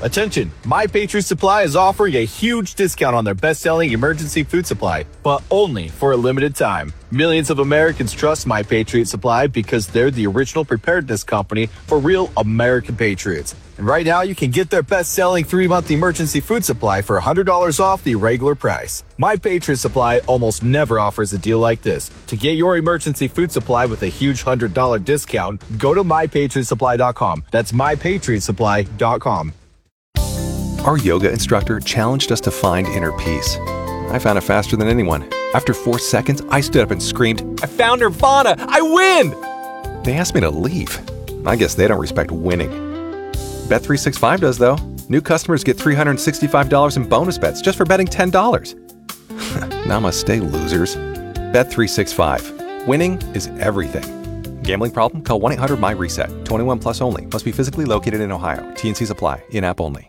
Attention, My Patriot Supply is offering a huge discount on their best-selling emergency food supply, but only for a limited time. Millions of Americans trust My Patriot Supply because they're the original preparedness company for real American patriots. And right now, you can get their best-selling 3-month emergency food supply for $100 off the regular price. My Patriot Supply almost never offers a deal like this. To get your emergency food supply with a huge $100 discount, go to MyPatriotSupply.com. That's MyPatriotSupply.com. Our yoga instructor challenged us to find inner peace. I found it faster than anyone. After 4 seconds, I stood up and screamed, "I found Nirvana! I win!" They asked me to leave. I guess they don't respect winning. Bet365 does, though. New customers get $365 in bonus bets just for betting $10. Namaste, losers. Bet365. Winning is everything. Gambling problem? Call 1-800-MY-RESET. 21 plus only. Must be physically located in Ohio. T&Cs apply. In-app only.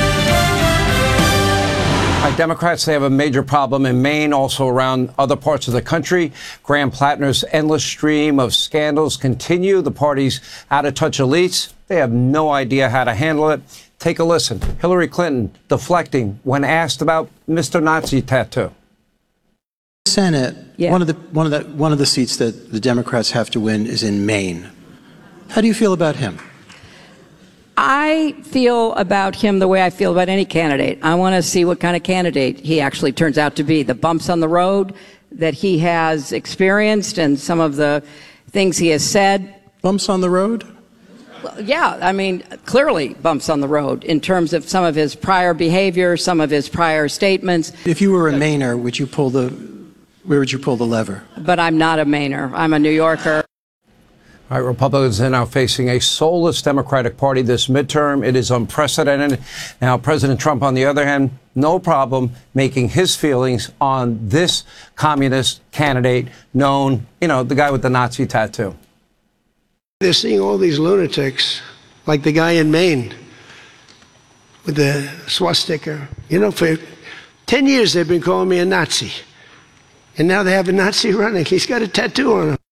Democrats, they have a major problem in Maine, also around other parts of the country. Graham Plattner's endless stream of scandals continue. The party's out-of-touch elites, they have no idea how to handle it. Take a listen. Hillary Clinton deflecting when asked about Mr. Nazi tattoo. Senate, one of the seats that the Democrats have to win is in Maine. How do you feel about him? I feel about him the way I feel about any candidate. I want to see what kind of candidate he actually turns out to be. The bumps on the road that he has experienced and some of the things he has said. Bumps on the road? Well, yeah, I mean, clearly bumps on the road in terms of some of his prior behavior, some of his prior statements. If you were a Mainer, where would you pull the lever? But I'm not a Mainer. I'm a New Yorker. All right, Republicans are now facing a soulless Democratic Party this midterm. It is unprecedented. Now, President Trump, on the other hand, no problem making his feelings on this communist candidate known, the guy with the Nazi tattoo. They're seeing all these lunatics, like the guy in Maine with the swastika. For 10 years they've been calling me a Nazi. And now they have a Nazi running. He's got a tattoo on him.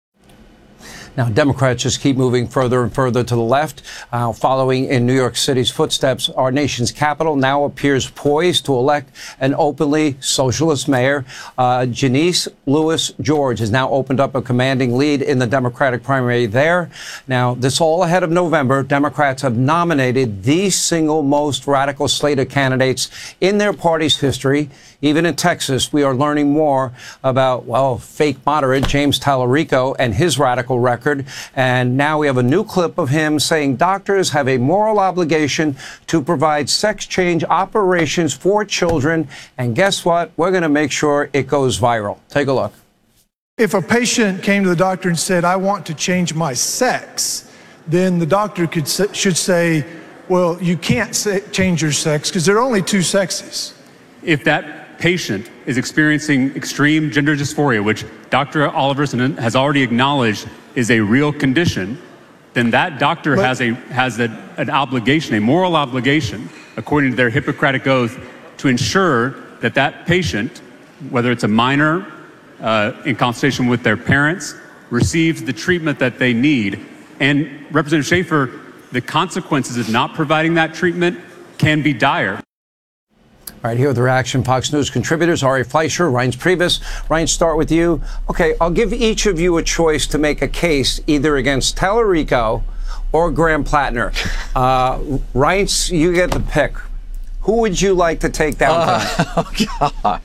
Now, Democrats just keep moving further and further to the left. Following in New York City's footsteps, our nation's capital now appears poised to elect an openly socialist mayor. Janice Lewis George has now opened up a commanding lead in the Democratic primary there. Now, this all ahead of November. Democrats have nominated the single most radical slate of candidates in their party's history. Even in Texas, we are learning more about, fake moderate James Tallarico and his radical record. And now we have a new clip of him saying doctors have a moral obligation to provide sex change operations for children. And guess what? We're going to make sure it goes viral. Take a look. If a patient came to the doctor and said, "I want to change my sex," then the doctor should say, "Well, you can't change your sex because there are only two sexes." If that patient is experiencing extreme gender dysphoria, which Dr. Oliverson has already acknowledged is a real condition, then that doctor has an obligation, a moral obligation, according to their Hippocratic oath, to ensure that that patient, whether it's a minor in consultation with their parents, receives the treatment that they need. And Representative Schaefer, the consequences of not providing that treatment can be dire. All right, here with the reaction, Fox News contributors, Ari Fleischer, Reince Priebus. Reince, start with you. Okay, I'll give each of you a choice to make a case either against Tallarico or Graham Plattner. Reince, you get the pick. Who would you like to take down tonight? Oh, God.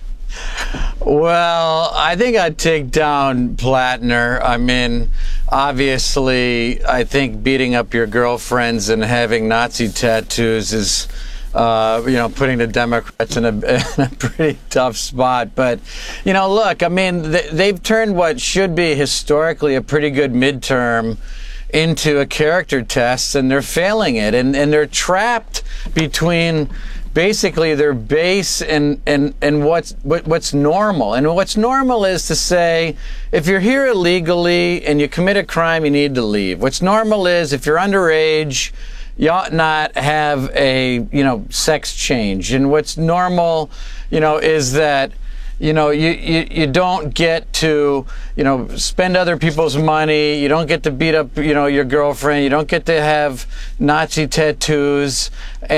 Well, I think I'd take down Plattner. I mean, obviously, I think beating up your girlfriends and having Nazi tattoos is... putting the Democrats in a pretty tough spot. But, look, I mean, they've turned what should be historically a pretty good midterm into a character test, and they're failing it. And they're trapped between basically their base and what's normal. And what's normal is to say, if you're here illegally and you commit a crime, you need to leave. What's normal is if you're underage, you ought not have a, sex change. And what's normal, is that, you don't get to, spend other people's money. You don't get to beat up, your girlfriend. You don't get to have Nazi tattoos.